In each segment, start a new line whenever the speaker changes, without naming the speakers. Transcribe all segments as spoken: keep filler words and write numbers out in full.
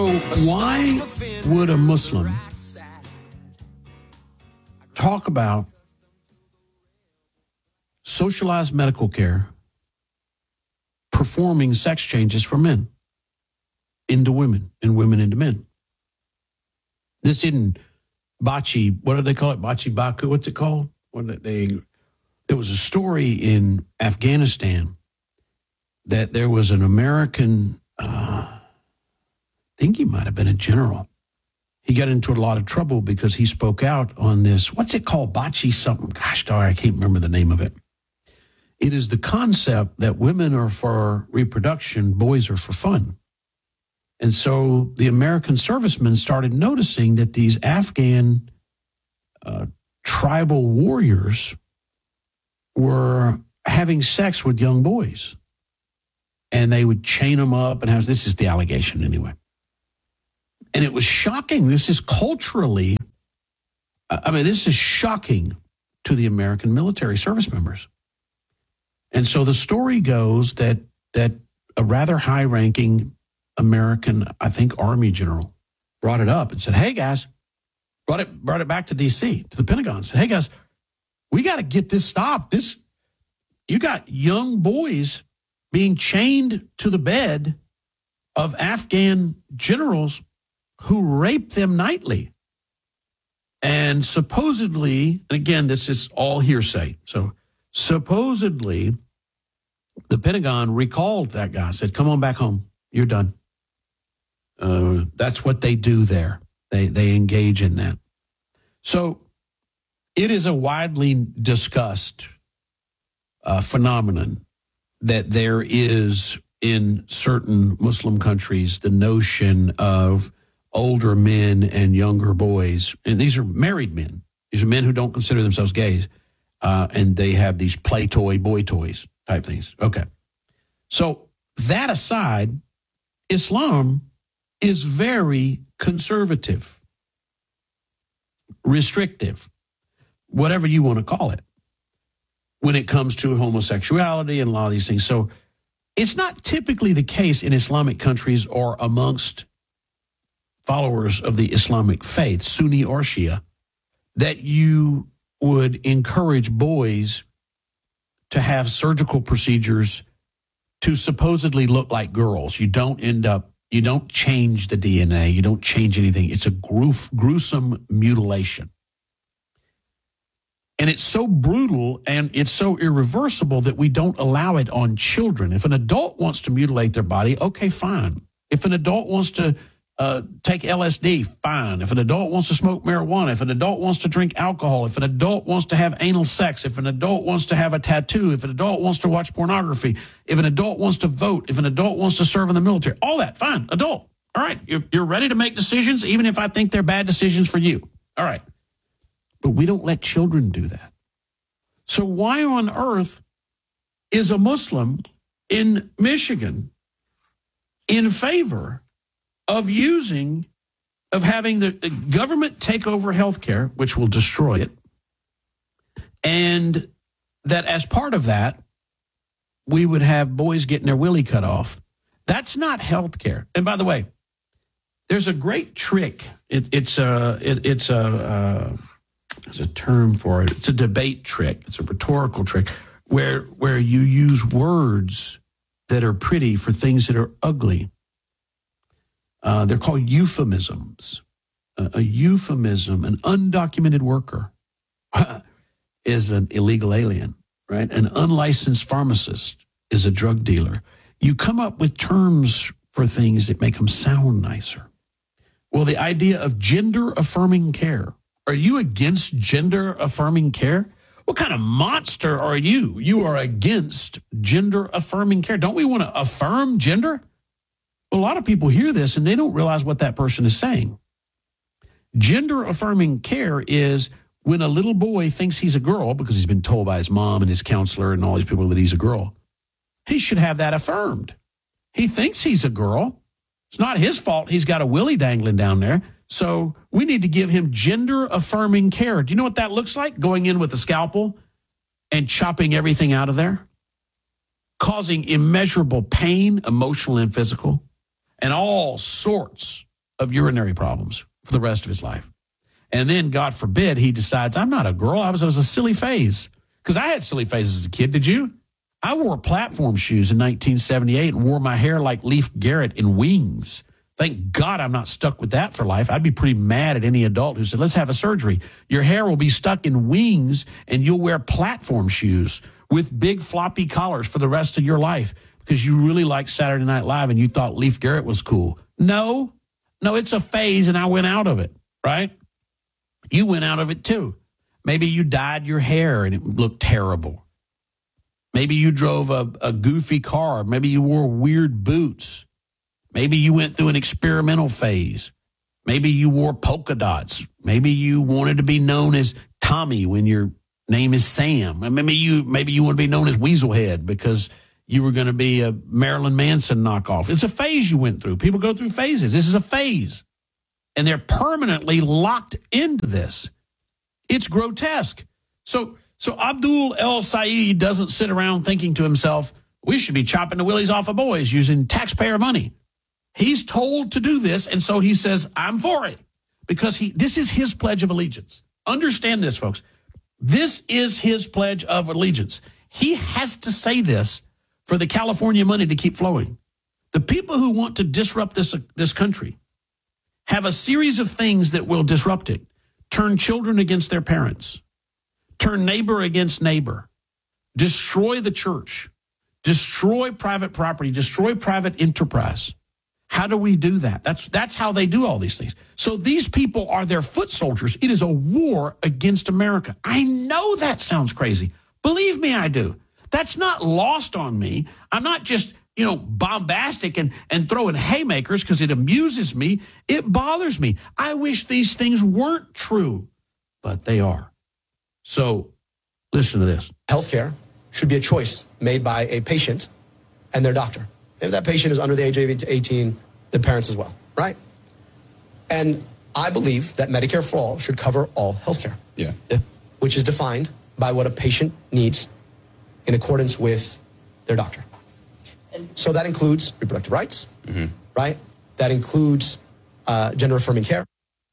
So why would a Muslim talk about socialized medical care performing sex changes for men into women and women into men? This isn't Bachi, what do they call it? Bachi Baku, what's it called? What did they, there was a story in Afghanistan that there was an American, uh, I think he might have been a general. He got into a lot of trouble because he spoke out on this, what's it called? Bachi something. Gosh, darn, I can't remember the name of it. It is the concept that women are for reproduction, boys are for fun. And so the American servicemen started noticing that these Afghan uh, tribal warriors were having sex with young boys. And they would chain them up and have, this is the allegation anyway. And it was shocking. This is culturally, I mean, this is shocking to the American military service members. And so the story goes that that a rather high-ranking American, I think, Army general brought it up and said, hey, guys, brought it brought it back to D C, to the Pentagon, said, hey, guys, we got to get this stopped. This, you got young boys being chained to the bed of Afghan generals who rape them nightly. And supposedly, and again, this is all hearsay, so supposedly, the Pentagon recalled that guy, said, come on back home. You're done. Uh, that's what they do there. They they engage in that. So it is a widely discussed uh, phenomenon that there is in certain Muslim countries the notion of older men and younger boys. And these are married men. These are men who don't consider themselves gays. Uh, and they have these play toy, boy toys type things. Okay. So that aside, Islam is very conservative, restrictive, whatever you want to call it, when it comes to homosexuality and a lot of these things. So it's not typically the case in Islamic countries or amongst followers of the Islamic faith, Sunni or Shia, that you would encourage boys to have surgical procedures to supposedly look like girls. You don't end up, you don't change the D N A, you don't change anything. It's a groof, gruesome mutilation. And it's so brutal and it's so irreversible that we don't allow it on children. If an adult wants to mutilate their body, okay, fine. If an adult wants to Uh, take L S D, fine. If an adult wants to smoke marijuana, if an adult wants to drink alcohol, if an adult wants to have anal sex, if an adult wants to have a tattoo, if an adult wants to watch pornography, if an adult wants to vote, if an adult wants to serve in the military, all that, fine, adult. All right, you're, you're ready to make decisions, even if I think they're bad decisions for you. All right. But we don't let children do that. So why on earth is a Muslim in Michigan in favor of using, of having the government take over healthcare, which will destroy it, and that as part of that, we would have boys getting their willy cut off? That's not healthcare. And by the way, there's a great trick. It, it's a it, it's a uh, there's a term for it. It's a debate trick. It's a rhetorical trick where where you use words that are pretty for things that are ugly. Uh, they're called euphemisms. Uh, a euphemism, an undocumented worker is an illegal alien, right? An unlicensed pharmacist is a drug dealer. You come up with terms for things that make them sound nicer. Well, the idea of gender-affirming care. Are you against gender-affirming care? What kind of monster are you? You are against gender-affirming care. Don't we want to affirm gender? A lot of people hear this and they don't realize what that person is saying. Gender-affirming care is when a little boy thinks he's a girl because he's been told by his mom and his counselor and all these people that he's a girl. He should have that affirmed. He thinks he's a girl. It's not his fault he's got a willy dangling down there. So we need to give him gender-affirming care. Do you know what that looks like? Going in with a scalpel and chopping everything out of there, causing immeasurable pain, emotional and physical, and all sorts of urinary problems for the rest of his life. And then, God forbid, he decides, I'm not a girl. I was, I was a silly phase. Because I had silly phases as a kid. Did you? I wore platform shoes in nineteen seventy-eight and wore my hair like Leif Garrett in Wings. Thank God I'm not stuck with that for life. I'd be pretty mad at any adult who said, let's have a surgery. Your hair will be stuck in Wings and you'll wear platform shoes with big floppy collars for the rest of your life because you really liked Saturday Night Live and you thought Leif Garrett was cool. No, no, it's a phase and I went out of it, right? You went out of it too. Maybe you dyed your hair and it looked terrible. Maybe you drove a, a goofy car. Maybe you wore weird boots. Maybe you went through an experimental phase. Maybe you wore polka dots. Maybe you wanted to be known as Tommy when your name is Sam. And maybe you maybe you want to be known as Weaselhead because you were going to be a Marilyn Manson knockoff. It's a phase you went through. People go through phases. This is a phase. And they're permanently locked into this. It's grotesque. So so Abdul El Sayed doesn't sit around thinking to himself, we should be chopping the willies off of boys using taxpayer money. He's told to do this, and so he says, I'm for it. Because he this is his pledge of allegiance. Understand this, folks. This is his pledge of allegiance. He has to say this for the California money to keep flowing. The people who want to disrupt this, this country have a series of things that will disrupt it. Turn children against their parents. Turn neighbor against neighbor. Destroy the church. Destroy private property. Destroy private enterprise. How do we do that? That's that's how they do all these things. So these people are their foot soldiers. It is a war against America. I know that sounds crazy. Believe me, I do. That's not lost on me. I'm not just, you know, bombastic and, and throwing haymakers because it amuses me. It bothers me. I wish these things weren't true, but they are. So listen to this.
Healthcare should be a choice made by a patient and their doctor. If that patient is under the age of eighteen, the parents as well, right? And I believe that Medicare for All should cover all healthcare.
Yeah.
Yeah. Which is defined by what a patient needs in accordance with their doctor. So that includes reproductive rights, mm-hmm. right? That includes uh, gender-affirming care.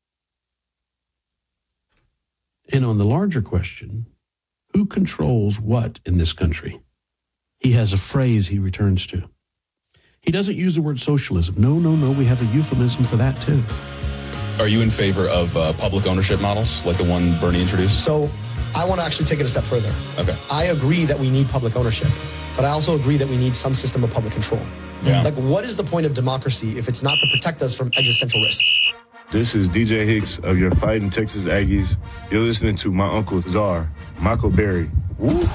And on the larger question, who controls what in this country? He has a phrase he returns to. He doesn't use the word socialism. No, no, no. We have a euphemism for that, too.
Are you in favor of uh, public ownership models like the one Bernie introduced?
So I want to actually take it a step further.
Okay.
I agree that we need public ownership, but I also agree that we need some system of public control.
Yeah.
Like, what is the point of democracy if it's not to protect us from existential risk?
This is D J Hicks of your Fighting Texas Aggies. You're listening to my Uncle Czar, Michael Berry. Woo!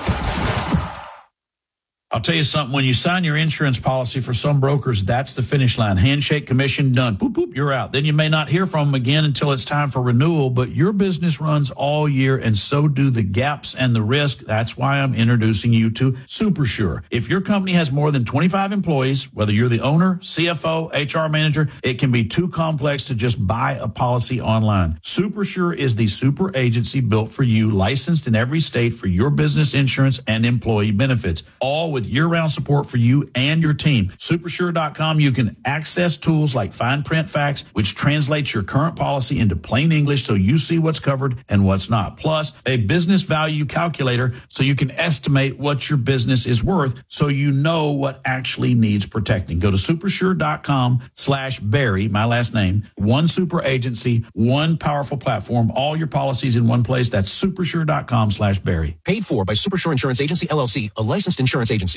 I'll tell you something. When you sign your insurance policy for some brokers, that's the finish line. Handshake, commission, done. Boop, boop, you're out. Then you may not hear from them again until it's time for renewal, but your business runs all year, and so do the gaps and the risk. That's why I'm introducing you to SuperSure. If your company has more than twenty-five employees, whether you're the owner, C F O, H R manager, it can be too complex to just buy a policy online. SuperSure is the super agency built for you, licensed in every state for your business insurance and employee benefits, all with year-round support for you and your team. Supersure dot com, you can access tools like fine print facts, which translates your current policy into plain English so you see what's covered and what's not. Plus, a business value calculator so you can estimate what your business is worth so you know what actually needs protecting. Go to supersure dot com slash Barry, my last name, one super agency, one powerful platform, all your policies in one place. That's supersure dot com slash Barry.
Paid for by Supersure Insurance Agency, L L C, a licensed insurance agency.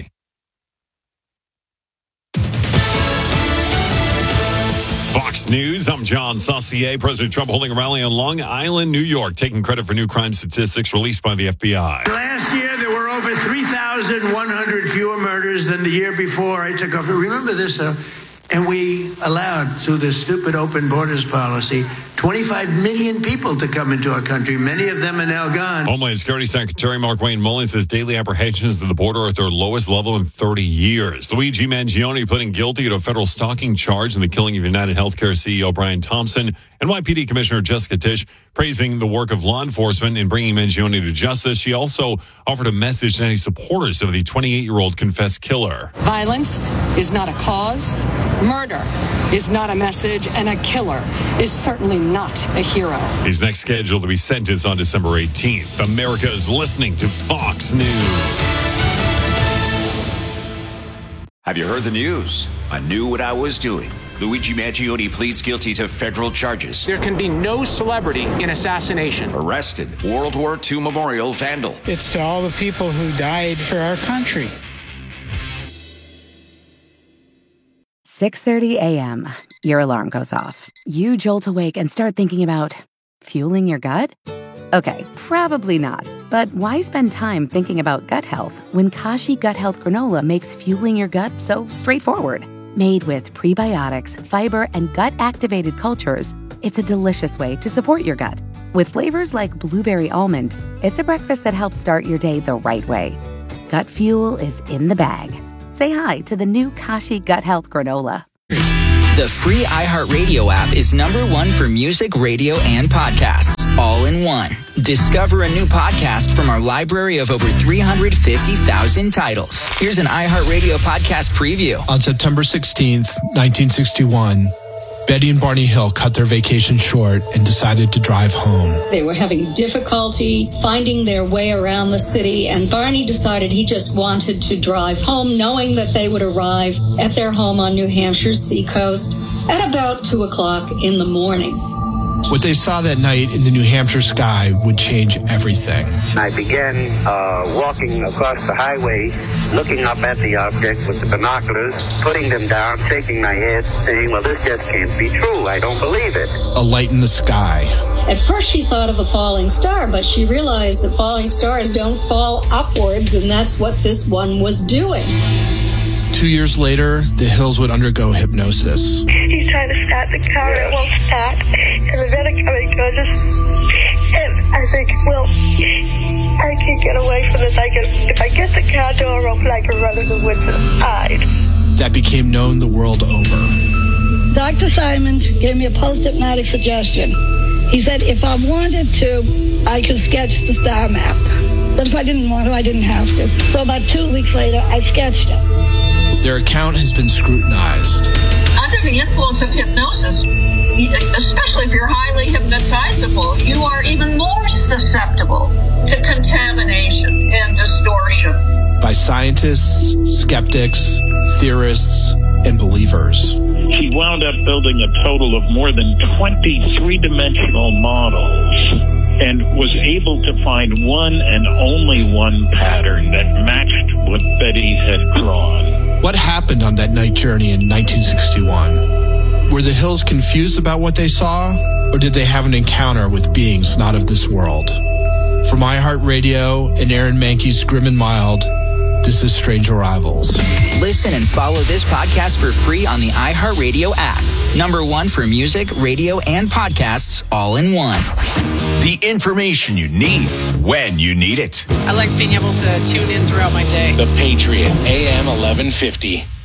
Fox News, I'm John Saucier. President Trump holding a rally on Long Island, New York, taking credit for new crime statistics released by the F B I.
Last year, there were over three thousand one hundred fewer murders than the year before I took office. Remember this, though? And we allowed, through this stupid open borders policy, twenty-five million people to come into our country. Many of them are now gone.
Homeland Security Secretary Markwayne Mullin says daily apprehensions to the border are at their lowest level in thirty years. Luigi Mangione pleading guilty to a federal stalking charge in the killing of United Healthcare C E O Brian Thompson. N Y P D Commissioner Jessica Tisch praising the work of law enforcement in bringing Mangione to justice. She also offered a message to any supporters of the twenty-eight-year-old confessed killer.
Violence is not a cause. Murder is not a message. And a killer is certainly not a hero.
He's next scheduled to be sentenced on December eighteenth. America is listening to Fox News.
Have you heard the news? I knew what I was doing. Luigi Mangione pleads guilty to federal charges.
There can be no celebrity in assassination.
Arrested. World War Two memorial vandal.
It's to all the people who died for our country.
six thirty a.m. Your alarm goes off. You jolt awake and start thinking about fueling your gut? Okay, probably not. But why spend time thinking about gut health when Kashi Gut Health Granola makes fueling your gut so straightforward? Made with prebiotics, fiber, and gut-activated cultures, it's a delicious way to support your gut. With flavors like blueberry almond, it's a breakfast that helps start your day the right way. Gut fuel is in the bag. Say hi to the new Kashi Gut Health Granola.
The free iHeartRadio app is number one for music, radio, and podcasts, all in one. Discover a new podcast from our library of over three hundred fifty thousand titles. Here's an iHeartRadio podcast preview.
On September sixteenth, nineteen sixty-one, Betty and Barney Hill cut their vacation short and decided to drive home.
They were having difficulty finding their way around the city, and Barney decided he just wanted to drive home, knowing that they would arrive at their home on New Hampshire's seacoast at about two o'clock in the morning.
What they saw that night in the New Hampshire sky would change everything.
I began uh, walking across the highway, looking up at the object with the binoculars, putting them down, shaking my head, saying, well, this just can't be true. I don't believe it.
A light in the sky.
At first she thought of a falling star, but she realized that falling stars don't fall upwards, and that's what this one was doing.
Two years later, the Hills would undergo hypnosis.
He's trying to start the car, it won't start. And the men are coming towards us. And I think, well, I can get away from this. I can, if I get the car door open, I can run in the woods and hide.
That became known the world over.
Doctor Simon gave me a post-hypnotic suggestion. He said if I wanted to, I could sketch the star map. But if I didn't want to, I didn't have to. So about two weeks later, I sketched it.
Their account has been scrutinized.
Under the influence of hypnosis, especially if you're highly hypnotizable, you are even more susceptible to contamination and distortion.
By scientists, skeptics, theorists, and believers.
He wound up building a total of more than twenty three-dimensional models and was able to find one and only one pattern that matched what Betty had drawn.
What happened on that night journey in nineteen sixty-one? Were the Hills confused about what they saw, or did they have an encounter with beings not of this world? From iHeartRadio and Aaron Mahnke's Grim and Mild, this is Strange Arrivals.
Listen and follow this podcast for free on the iHeartRadio app. Number one for music, radio, and podcasts, all in one.
The information you need when you need it.
I like being able to tune in throughout my day.
The Patriot, A M eleven fifty.